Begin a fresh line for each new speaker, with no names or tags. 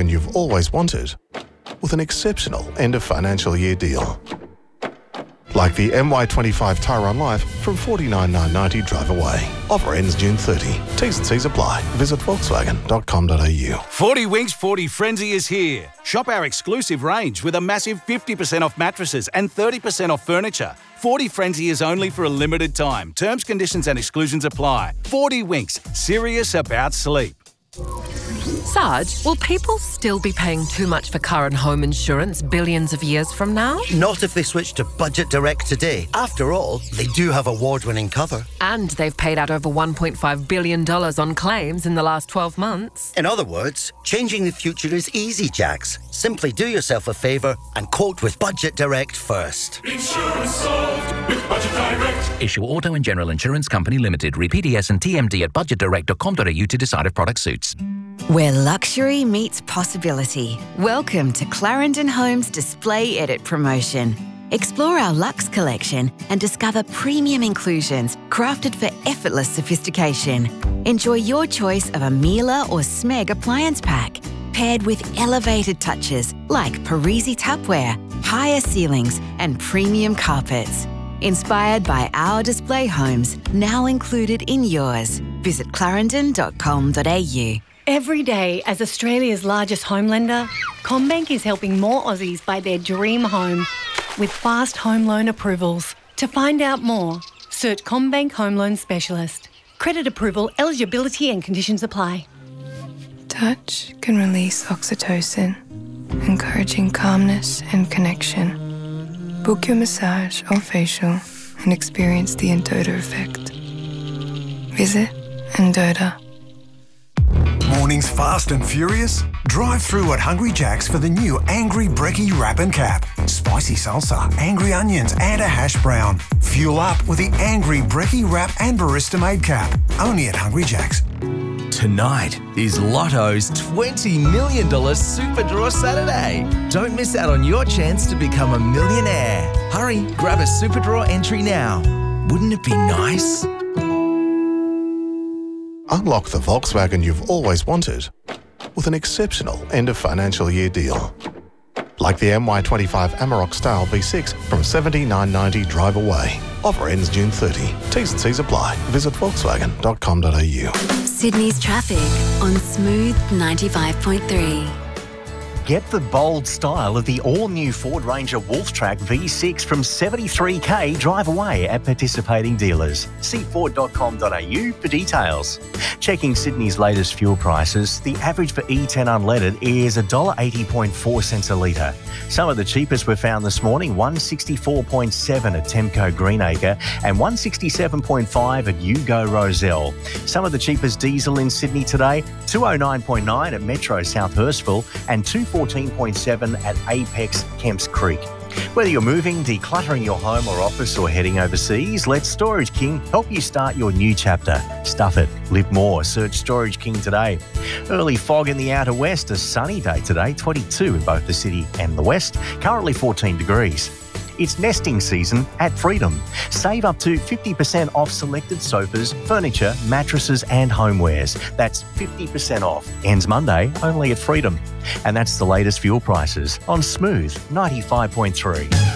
Volkswagen you've always wanted with an exceptional end-of-financial-year deal. Like the MY25 Tyron Life from $49,990 drive away. Offer ends June 30. T's and C's apply. Visit volkswagen.com.au.
40 Winks 40 Frenzy is here. Shop our exclusive range with a massive 50% off mattresses and 30% off furniture. 40 Frenzy is only for a limited time. Terms, conditions and exclusions apply. 40 Winks. Serious about sleep.
Sarge, will people still be paying too much for car and home insurance billions of years from now?
Not if they switch to Budget Direct today. After all, they do have award-winning cover.
And they've paid out over $1.5 billion on claims in the last 12 months.
In other words, changing the future is easy, Jax. Simply do yourself a favour and quote with Budget Direct first.
Insurance solved with Budget Direct.
Issue Auto and General Insurance Company Limited. Read PDS and TMD at budgetdirect.com.au to decide if product suits.
Where luxury meets possibility. Welcome to Clarendon Homes Display Edit promotion. Explore our Luxe collection and discover premium inclusions crafted for effortless sophistication. Enjoy your choice of a Miele or Smeg appliance pack, paired with elevated touches like Parisi tapware, higher ceilings and premium carpets. Inspired by our display homes, now included in yours. Visit clarendon.com.au.
Every day, as Australia's largest home lender, CommBank is helping more Aussies buy their dream home with fast home loan approvals. To find out more, search CommBank Home Loan Specialist. Credit approval, eligibility and conditions apply.
Touch can release oxytocin, encouraging calmness and connection. Book your massage or facial and experience the Endota effect. Visit Endota.
Mornings fast and furious? Drive through at Hungry Jack's for the new Angry Brekkie Wrap and Cap. Spicy salsa, angry onions and a hash brown. Fuel up with the Angry Brekkie Wrap and Barista Made Cap. Only at Hungry Jack's.
Tonight is Lotto's $20 million Super Draw Saturday. Don't miss out on your chance to become a millionaire. Hurry, grab a Super Draw entry now. Wouldn't it be nice?
Unlock the Volkswagen you've always wanted with an exceptional end-of-financial-year deal. Like the MY25 Amarok Style V6 from $79.90 drive away. Offer ends June 30. T's and C's apply. Visit volkswagen.com.au.
Sydney's traffic on Smooth 95.3.
Get the bold style of the all-new Ford Ranger Wolftrack V6 from $73,000 drive away at participating dealers. See ford.com.au for details. Checking Sydney's latest fuel prices, the average for E10 unleaded is $1.80.4 a litre. Some of the cheapest were found this morning, $164.7 at Temco Greenacre and $167.5 at Yugo Roselle. Some of the cheapest diesel in Sydney today, $209.9 at Metro South Hurstville and $214.7 at Apex Kemps Creek. Whether you're moving, decluttering your home or office or heading overseas, let Storage King help you start your new chapter. Stuff it. Live more. Search Storage King today. Early fog in the outer west. A sunny day today, 22 in both the city and the west. Currently 14 degrees. It's nesting season at Freedom. Save up to 50% off selected sofas, furniture, mattresses and homewares. That's 50% off. Ends Monday only at Freedom. And that's the latest fuel prices on Smooth 95.3.